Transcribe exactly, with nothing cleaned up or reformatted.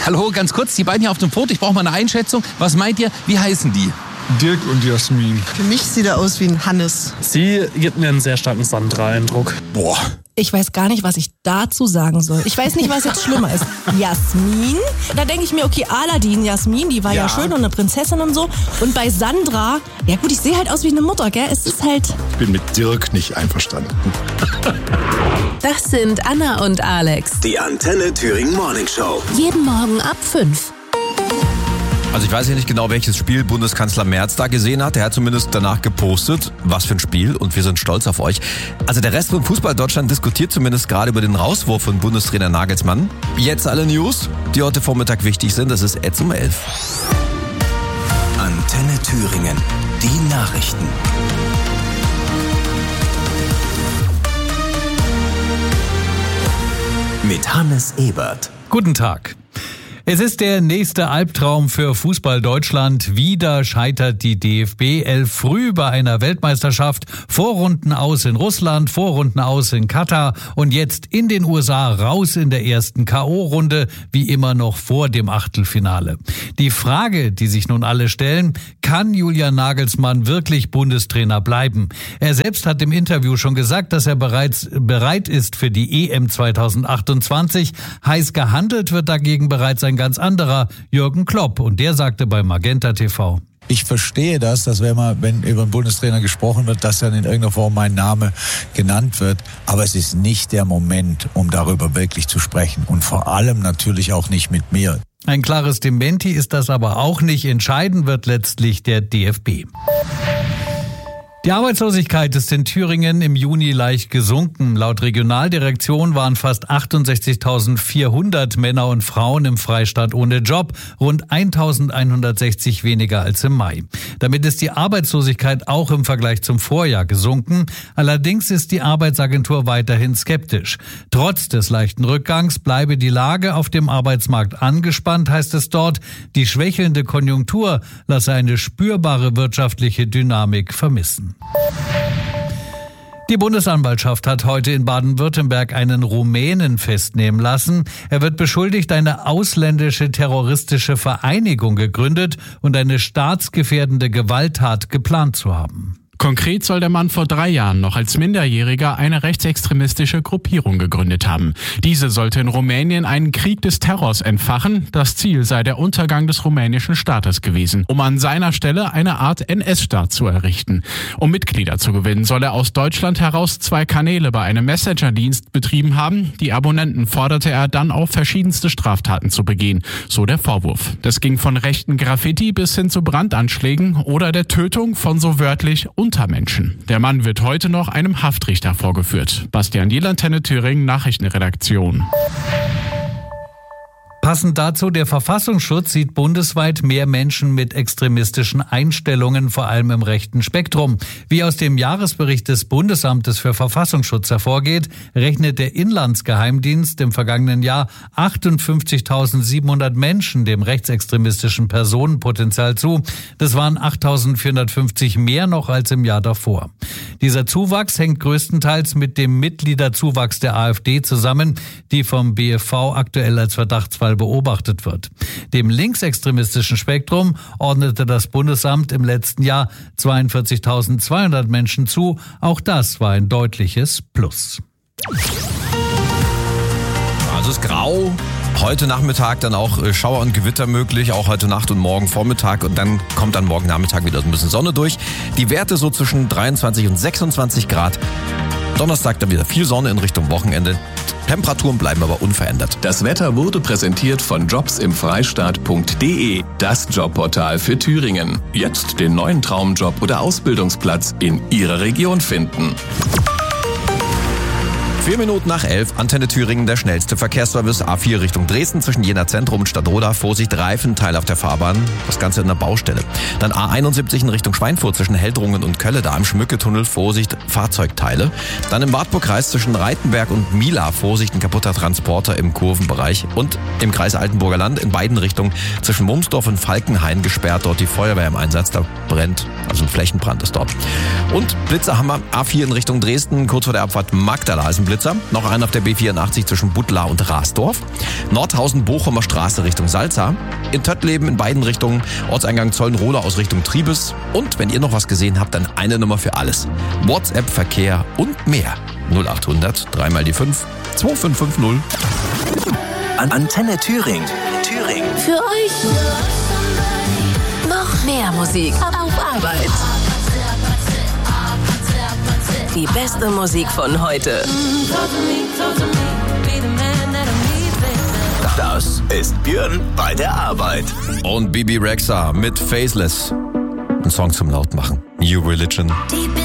Hallo, ganz kurz, die beiden hier auf dem Foto, ich brauche mal eine Einschätzung. Was meint ihr, wie heißen die? Dirk und Jasmin. Für mich sieht er aus wie ein Hannes. Sie gibt mir einen sehr starken Sandra-Eindruck. Boah. Ich weiß gar nicht, was ich dazu sagen soll. Ich weiß nicht, was jetzt schlimmer ist. Jasmin? Da denke ich mir, okay, Aladdin, Jasmin, die war ja. ja schön und eine Prinzessin und so. Und bei Sandra, ja gut, ich sehe halt aus wie eine Mutter, gell? Es ist halt... Ich bin mit Dirk nicht einverstanden. Das sind Anna und Alex. Die Antenne Thüringen Morning Show. Jeden Morgen ab fünf. Also ich weiß ja nicht genau, welches Spiel Bundeskanzler Merz da gesehen hat. Er hat zumindest danach gepostet, was für ein Spiel, und wir sind stolz auf euch. Also der Rest von Fußball Deutschland diskutiert zumindest gerade über den Rauswurf von Bundestrainer Nagelsmann. Jetzt alle News, die heute Vormittag wichtig sind. Das ist jetzt um elf. Antenne Thüringen. Die Nachrichten. Mit Hannes Ebert. Guten Tag. Es ist der nächste Albtraum für Fußball Deutschland. Wieder scheitert die D F B elf früh bei einer Weltmeisterschaft. Vorrunden aus in Russland, Vorrunden aus in Katar und jetzt in den U S A raus in der ersten K O-Runde, wie immer noch vor dem Achtelfinale. Die Frage, die sich nun alle stellen, kann Julian Nagelsmann wirklich Bundestrainer bleiben? Er selbst hat im Interview schon gesagt, dass er bereits bereit ist für die E M zweitausendachtundzwanzig. Heiß gehandelt wird dagegen bereits ein ganz anderer, Jürgen Klopp, und der sagte bei Magenta T V. Ich verstehe das, dass wenn man, wenn über einen Bundestrainer gesprochen wird, dass dann in irgendeiner Form mein Name genannt wird. Aber es ist nicht der Moment, um darüber wirklich zu sprechen. Und vor allem natürlich auch nicht mit mir. Ein klares Dementi ist das aber auch nicht. Entscheiden wird letztlich der D F B. Die Arbeitslosigkeit ist in Thüringen im Juni leicht gesunken. Laut Regionaldirektion waren fast achtundsechzigtausendvierhundert Männer und Frauen im Freistaat ohne Job, rund eintausendeinhundertsechzig weniger als im Mai. Damit ist die Arbeitslosigkeit auch im Vergleich zum Vorjahr gesunken. Allerdings ist die Arbeitsagentur weiterhin skeptisch. Trotz des leichten Rückgangs bleibe die Lage auf dem Arbeitsmarkt angespannt, heißt es dort. Die schwächelnde Konjunktur lasse eine spürbare wirtschaftliche Dynamik vermissen. Die Bundesanwaltschaft hat heute in Baden-Württemberg einen Rumänen festnehmen lassen. Er wird beschuldigt, eine ausländische terroristische Vereinigung gegründet und eine staatsgefährdende Gewalttat geplant zu haben. Konkret soll der Mann vor drei Jahren noch als Minderjähriger eine rechtsextremistische Gruppierung gegründet haben. Diese sollte in Rumänien einen Krieg des Terrors entfachen. Das Ziel sei der Untergang des rumänischen Staates gewesen, um an seiner Stelle eine Art N S-Staat zu errichten. Um Mitglieder zu gewinnen, soll er aus Deutschland heraus zwei Kanäle bei einem Messenger-Dienst betrieben haben. Die Abonnenten forderte er dann auf, verschiedenste Straftaten zu begehen, so der Vorwurf. Das ging von rechten Graffiti bis hin zu Brandanschlägen oder der Tötung von so wörtlich Untermenschen. Der Mann wird heute noch einem Haftrichter vorgeführt. Bastian Diel, Antenne Thüringen, Nachrichtenredaktion. Passend dazu, der Verfassungsschutz sieht bundesweit mehr Menschen mit extremistischen Einstellungen, vor allem im rechten Spektrum. Wie aus dem Jahresbericht des Bundesamtes für Verfassungsschutz hervorgeht, rechnet der Inlandsgeheimdienst im vergangenen Jahr achtundfünfzigtausendsiebenhundert Menschen dem rechtsextremistischen Personenpotenzial zu. Das waren achttausendvierhundertfünfzig mehr noch als im Jahr davor. Dieser Zuwachs hängt größtenteils mit dem Mitgliederzuwachs der AfD zusammen, die vom B F V aktuell als Verdachtsfall beobachtet wird. Dem linksextremistischen Spektrum ordnete das Bundesamt im letzten Jahr zweiundvierzigtausendzweihundert Menschen zu. Auch das war ein deutliches Plus. Also es ist grau. Heute Nachmittag dann auch Schauer und Gewitter möglich, auch heute Nacht und morgen Vormittag, und dann kommt dann morgen Nachmittag wieder ein bisschen Sonne durch. Die Werte so zwischen dreiundzwanzig und sechsundzwanzig Grad. Donnerstag dann wieder viel Sonne in Richtung Wochenende. Temperaturen bleiben aber unverändert. Das Wetter wurde präsentiert von jobs im freistaat punkt de, das Jobportal für Thüringen. Jetzt den neuen Traumjob oder Ausbildungsplatz in Ihrer Region finden. Vier Minuten nach elf, Antenne Thüringen, der schnellste Verkehrsservice. A vier Richtung Dresden zwischen Jena Zentrum und Stadtroda. Vorsicht, Reifenteil auf der Fahrbahn. Das Ganze in der Baustelle. Dann A einundsiebzig in Richtung Schweinfurt zwischen Heldrungen und Kölle. Da im Schmücketunnel. Vorsicht, Fahrzeugteile. Dann im Wartburgkreis zwischen Reitenberg und Mila. Vorsicht, ein kaputter Transporter im Kurvenbereich. Und im Kreis Altenburger Land in beiden Richtungen zwischen Mumsdorf und Falkenhain gesperrt. Dort die Feuerwehr im Einsatz. Da brennt, also ein Flächenbrand ist dort. Und Blitzerhammer, A vier in Richtung Dresden. Kurz vor der Abfahrt Magdala ist ein Blitz Chemnitzer, noch einen auf der B vierundachtzig zwischen Buttlar und Rasdorf, Nordhausen-Bochumer Straße Richtung Salza, in Töttleben in beiden Richtungen, Ortseingang Zollenroda aus Richtung Triebes und wenn ihr noch was gesehen habt, dann eine Nummer für alles. WhatsApp, Verkehr und mehr. null achthundert, dreimal die fünf, zwei fünf fünf null. Antenne Thüringen. Thüringen. Für euch noch mehr Musik auf Arbeit. Die beste Musik von heute. Das ist Björn bei der Arbeit. Und Bibi Rexha mit Faceless. Ein Song zum Lautmachen. New Religion.